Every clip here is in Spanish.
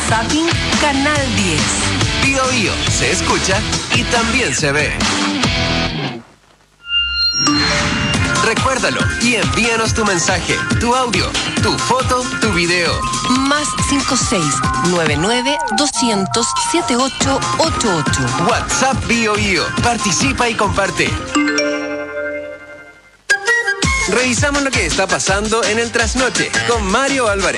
Zapping Canal 10. Bío Bío se escucha y también se ve. Recuérdalo y envíanos tu mensaje, tu audio, tu foto, tu video. Más 56-99-200-7888. WhatsApp Bío Bío. Participa y comparte. Revisamos lo que está pasando en el trasnoche con Mario Álvarez.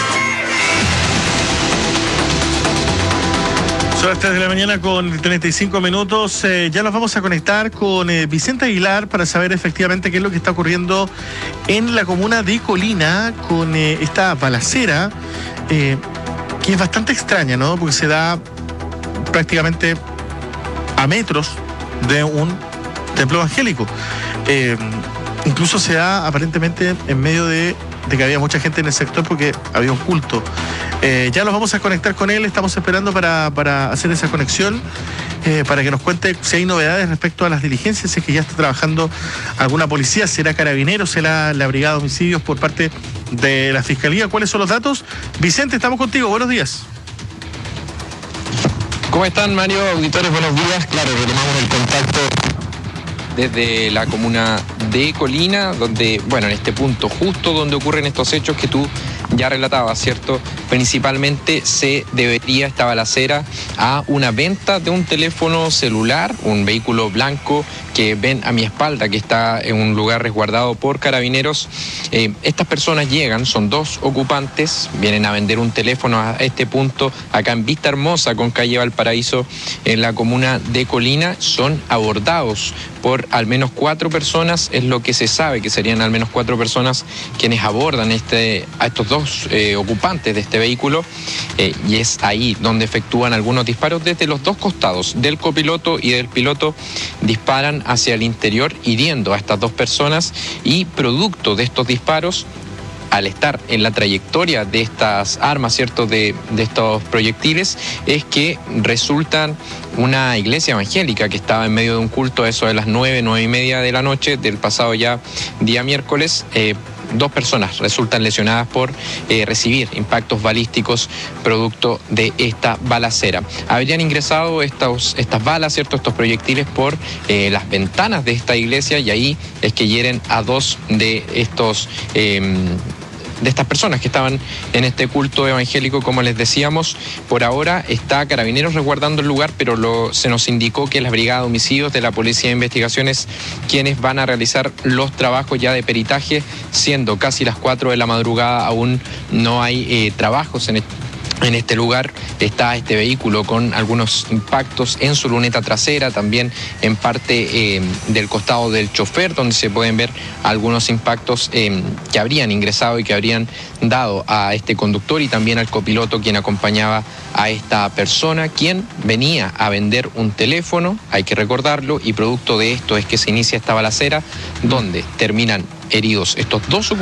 Son las 3 de la mañana con 35 minutos. Ya nos vamos a conectar con Vicente Aguilar para saber efectivamente qué es lo que está ocurriendo en la comuna de Colina con esta balacera, que es bastante extraña, ¿no? Porque se da prácticamente a metros de un templo evangélico. Incluso se da aparentemente en medio de que había mucha gente en el sector porque había un culto. Ya nos vamos a conectar con él, estamos esperando para hacer esa conexión, para que nos cuente si hay novedades respecto a las diligencias, si es que ya está trabajando alguna policía, será Carabineros, será la Brigada de Homicidios por parte de la Fiscalía. ¿Cuáles son los datos? Vicente, estamos contigo, buenos días. ¿Cómo están, Mario? Auditores, buenos días. Claro, retomamos el contacto desde la comuna de Colina, donde, bueno, en este punto, justo donde ocurren estos hechos que tú ya relatabas, ¿cierto? Principalmente se debería esta balacera a una venta de un teléfono celular, un vehículo blanco que ven a mi espalda, que está en un lugar resguardado por Carabineros. Estas personas llegan, son dos ocupantes, vienen a vender un teléfono a este punto, acá en Vista Hermosa, con calle Valparaíso, en la comuna de Colina. Son abordados por al menos 4 personas, es lo que se sabe, que serían al menos 4 personas quienes abordan a estos dos ocupantes de este vehículo, y es ahí donde efectúan algunos disparos desde los dos costados, del copiloto y del piloto. Disparan hacia el interior, hiriendo a estas dos personas, y producto de estos disparos, al estar en la trayectoria de estas armas, ¿cierto?, de estos proyectiles, es que resultan una iglesia evangélica que estaba en medio de un culto a eso de las 9:30 de la noche del pasado ya día miércoles. 2 personas resultan lesionadas por recibir impactos balísticos producto de esta balacera. Habrían ingresado estas balas, ¿cierto?, estos proyectiles por las ventanas de esta iglesia, y ahí es que hieren a 2 de estas personas que estaban en este culto evangélico, como les decíamos. Por ahora está Carabineros resguardando el lugar, pero se nos indicó que la Brigada de Homicidios de la Policía de Investigaciones quienes van a realizar los trabajos ya de peritaje, siendo casi las 4 de la madrugada, aún no hay trabajos en este lugar. Está este vehículo con algunos impactos en su luneta trasera, también en parte del costado del chofer, donde se pueden ver algunos impactos que habrían ingresado y que habrían dado a este conductor y también al copiloto, quien acompañaba a esta persona, quien venía a vender un teléfono, hay que recordarlo, y producto de esto es que se inicia esta balacera, donde terminan heridos estos dos